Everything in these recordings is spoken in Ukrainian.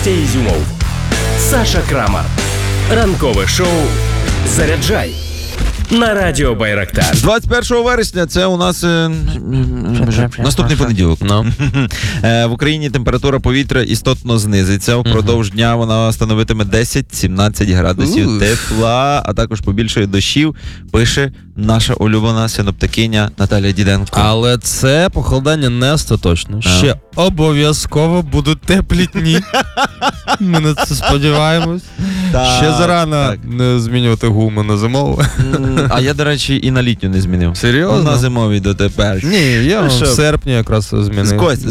Костя Ізюмов, Саша Крамар. Ранкове шоу «Заряджай» на радіо Байрактар. 21 вересня це у нас наступний понеділок. В Україні температура повітря істотно знизиться. Впродовж дня вона становитиме 10-17 градусів тепла, а також побільшає дощів, пише наша улюблена синоптикиня Наталія Діденко. Але це похолодання не остаточне. Ще обов'язково будуть теплі дні. Ми на це сподіваємось. Ще зарано не змінювати гуми на зимову. А я, до речі, і на літню не змінив. Серйозно? На зимовій дотепер. Ні, я в серпні якраз змінив. Кость,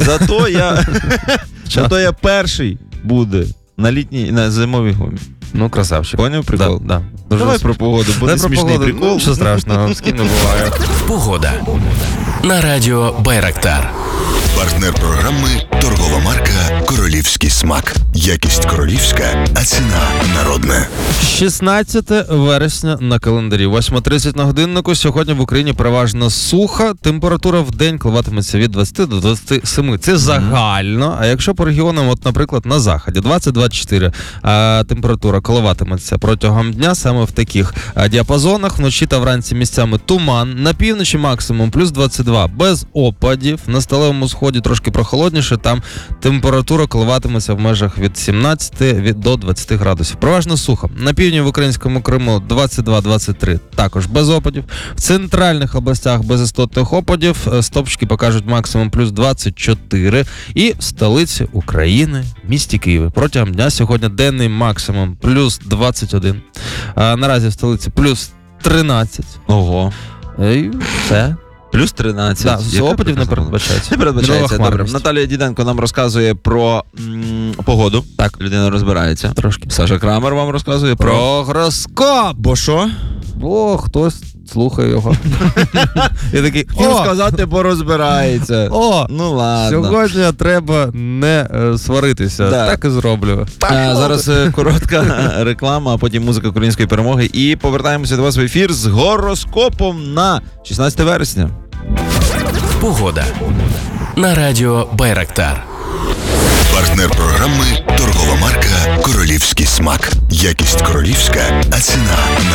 зато я перший буде на літній, на зимовій гумі. Ну, красавчик. Поняв прикол? Да. Давай про погоду, буде смішний прикол. Ну, що страшного, з ким не буває. Погода на радіо Байрактар. Партнер програми – торгова марка «Королівський смак». Якість королівська, а ціна народна. 16 вересня на календарі, 8:30 на годиннику. Сьогодні в Україні переважно суха. Температура в день коливатиметься від 20 до 27. Це загально. А якщо по регіонам, от, наприклад, на заході 20-24, температура коливатиметься протягом дня саме в таких діапазонах. Вночі та вранці місцями туман. На півночі максимум плюс 22 без опадів. На сталевому сході трошки прохолодніше. Там температура коливатиметься в межах від 17 до 20 градусів. Переважно сухо. На півдні в українському Криму 22-23, також без опадів. В центральних областях без істотних опадів. Стопчики покажуть максимум плюс 24. І в столиці України, місті Києві. Протягом дня сьогодні денний максимум плюс 21. Наразі в столиці плюс 13. Ого. І все. Плюс 13. Так, з опадів не передбачається. Не передбачається, добре. Наталія Діденко нам розказує про погоду. Так, людина розбирається. Трошки. Саша Крамер вам розказує про гороскоп. Бо що? Бо хтось слухає його. І такий, хотів сказати, бо розбирається. Ну ладно. Сьогодні треба не сваритися. Так і зроблю. Зараз коротка реклама, а потім музика української перемоги. І повертаємося до вас в ефір з гороскопом на 16 вересня. Погода на радіо Байрактар. Партнер програми – торгова марка «Королівський смак». Якість королівська, а ціна